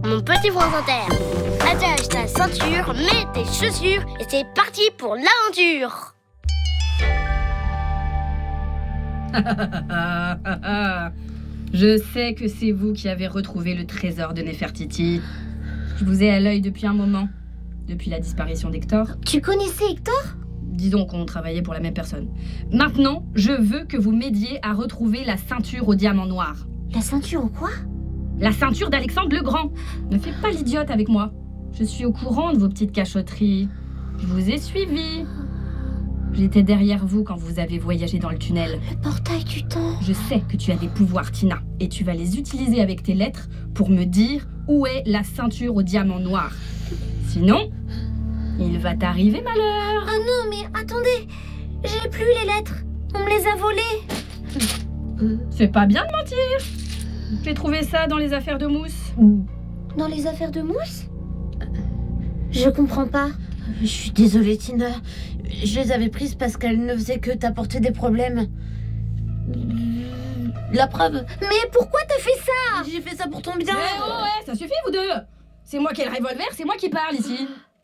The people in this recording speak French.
mon petit France Inter. Attache ta ceinture, mets tes chaussures et c'est parti pour l'aventure. Je sais que c'est vous qui avez retrouvé le trésor de Néfertiti. Je vous ai à l'œil depuis un moment, depuis la disparition d'Hector. Tu connaissais Hector ? Disons qu'on travaillait pour la même personne. Maintenant, je veux que vous m'aidiez à retrouver la ceinture au diamant noir. La ceinture ou quoi ? La ceinture d'Alexandre le Grand. Ne fais pas l'idiote avec moi. Je suis au courant de vos petites cachotteries. Je vous ai suivi. J'étais derrière vous quand vous avez voyagé dans le tunnel. Le portail du temps. Je sais que tu as des pouvoirs, Tina, et tu vas les utiliser avec tes lettres pour me dire où est la ceinture au diamant noir. Sinon, il va t'arriver malheur. Ah non, mais attendez, j'ai plus les lettres. On me les a volées. C'est pas bien de mentir. J'ai trouvé ça dans les affaires de mousse. Dans les affaires de mousse ? Je comprends pas. Je suis désolée, Tina. Je les avais prises parce qu'elles ne faisaient que t'apporter des problèmes. La preuve. Mais pourquoi t'as fait ça ? J'ai fait ça pour ton bien. Ouais, ça suffit vous deux. C'est moi qui ai le revolver, c'est moi qui parle ici.